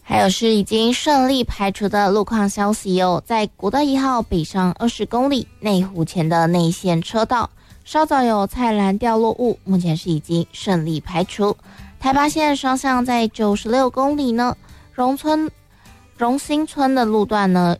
还有是已经顺利排除的路况消息哦，在国道1号北上20公里内湖前的内线车道，稍早有菜篮掉落物，目前是已经顺利排除。台八线双向在96公里呢，荣兴村的路段呢，